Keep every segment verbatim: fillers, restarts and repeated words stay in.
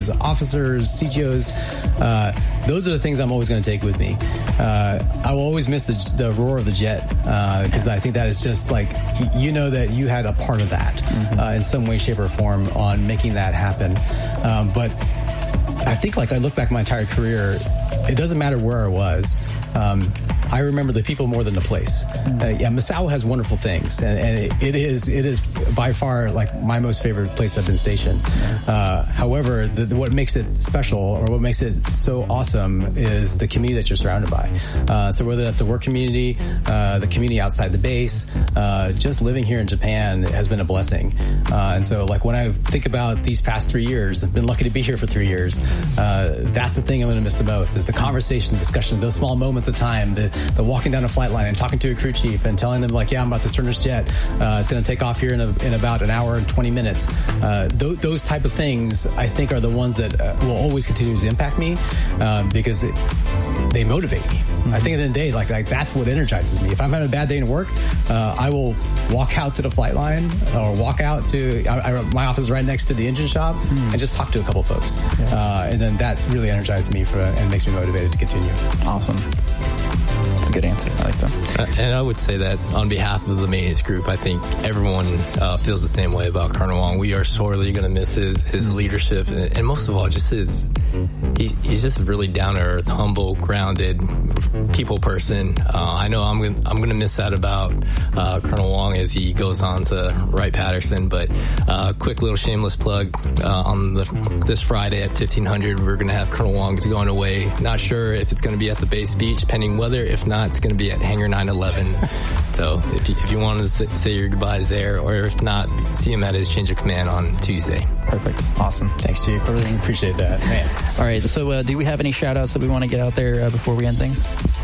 officers, C G Os. Uh, those are the things I'm always going to take with me. Uh, I will always miss the, the roar of the jet because uh, I think that is just like, you know that you had a part of that mm-hmm. uh, in some way, shape, or form on making that happen. Um, but I think like I look back my entire career, it doesn't matter where I was. Um, I remember the people more than the place. Uh, yeah, Misawa has wonderful things, and, and it, it is it is by far like my most favorite place I've been stationed. Uh, however, the, the, what makes it special, or what makes it so awesome, is the community that you're surrounded by. Uh, so whether that's the work community, uh, the community outside the base, uh, just living here in Japan has been a blessing. Uh, and so, like when I think about these past three years, I've been lucky to be here for three years. Uh, that's the thing I'm going to miss the most: is the conversation, the discussion, those small moments of time, the the walking down a flight line and talking to a crew chief and telling them like, yeah, I'm about to start this jet. Uh, it's going to take off here in, a, in about an hour and twenty minutes. Uh, th- those type of things, I think, are the ones that uh, will always continue to impact me uh, because it, they motivate me. Mm-hmm. I think at the end of the day, like, like that's what energizes me. If I'm having a bad day in work, uh, I will walk out to the flight line or walk out to I, I, my office is right next to the engine shop mm-hmm. and just talk to a couple of folks. Yeah. Uh, and then that really energizes me for, and makes me motivated to continue. Awesome. That's a good answer. I like that. Uh, and I would say that on behalf of the maintenance group, I think everyone uh, feels the same way about Colonel Wong. We are sorely going to miss his, his leadership, and, and most of all, just his, he, he's just a really down-to-earth, humble, grounded people person. Uh, I know I'm gonna, I'm going to miss that about uh, Colonel Wong as he goes on to Wright-Patterson, but uh, quick little shameless plug, uh, on the, this Friday at fifteen hundred, we're going to have Colonel Wong going away. Not sure if it's going to be at the base beach, pending weather. If not, it's going to be at Hangar nine eleven. So if you, if you want to say your goodbyes there, or if not, see him at his change of command on Tuesday. Perfect. Awesome. Thanks, Chief. I really appreciate that, man. All right. So uh, do we have any shout outs that we want to get out there uh, before we end things?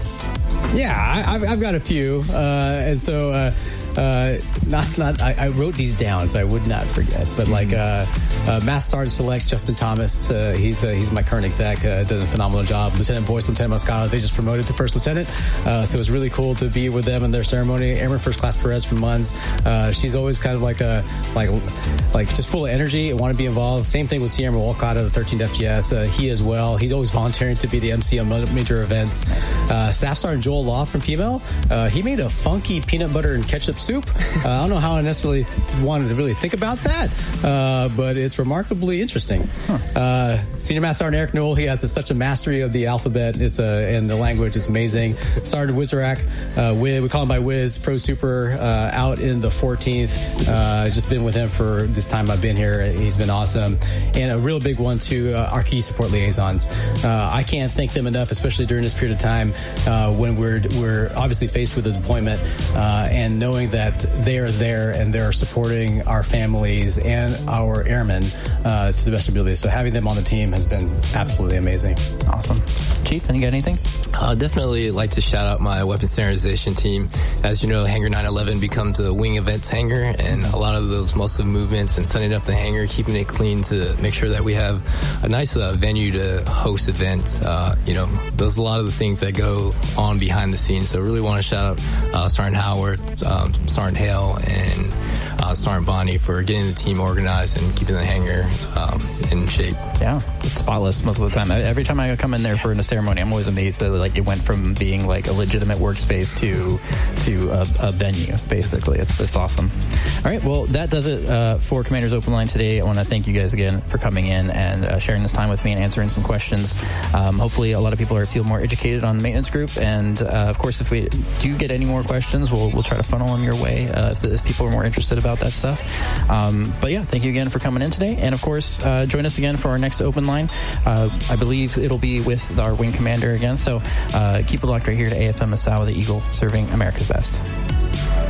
Yeah, I, I've, I've got a few. Uh, and so, uh, uh, not, not, I, I wrote these down so I would not forget, but mm-hmm. like, uh, uh, Master Sergeant Select Justin Thomas, uh, he's, uh, he's my current exec, uh, does a phenomenal job. Lieutenant Boyce, Lieutenant Moscato, they just promoted to first lieutenant. Uh, so it was really cool to be with them in their ceremony. Airman First Class Perez from Munns. Uh, she's always kind of like a, like, like just full of energy and want to be involved. Same thing with Sierra Walcott of the thirteenth F G S. Uh, he as well. He's always volunteering to be the M C on major events. Uh, Staff Sergeant Joel Law from P M L. Uh, he made a funky peanut butter and ketchup soup. Uh, I don't know how I necessarily wanted to really think about that, uh, but it's remarkably interesting. Huh. Uh, Senior Master Sergeant Eric Newell, he has a, such a mastery of the alphabet. It's a, and the language is amazing. Sergeant Wizarak, uh, Wiz, we call him by Wiz, Pro Super, uh, out in the fourteenth. Uh, just been with him for this time I've been here. He's been awesome. And a real big one too, uh, our key support liaisons. Uh, I can't thank them enough, especially during this period of time, uh, when we're, we're obviously faced with a deployment, uh, and knowing that they are there and they're supporting our families and our airmen, uh, to the best ability. So having them on the team has been absolutely amazing. Awesome. Chief, any got anything? Uh, definitely like to shout out my weapons standardization team. As you know, Hangar nine eleven becomes a wing events hangar, and a lot of those muscle movements and setting up the hangar, keeping it clean to make sure that we have a nice uh, venue to host events. Uh, you know, those are a lot of the things that go on behind the scenes. So really want to shout out uh, Sergeant Howard, um, Sergeant Hale, and uh, Sergeant Bonnie for getting the team organized and keeping the hangar um, in shape. Yeah, it's spotless most of the time. Every time I come in there for a ceremony, I'm always amazed that like it went from being like a legitimate workspace to to a, a venue. Basically, it's it's awesome. All right, well that does it uh, for Commander's Open Line today. I want to thank you guys again for coming in and uh, sharing this time with me and answering some questions. Um, hopefully, a lot of people are feel more educated on the maintenance group, and uh, of course, if we do get any more questions, we'll we'll try to funnel them your way uh, if, if people are more interested about that stuff. Um, but yeah, thank you again for coming in today, and of course, uh, join us again for our next Open Line. Uh, I believe it'll be with our wing commander again. So uh, keep it locked right here to A F M Misawa, the Eagle, serving America's best.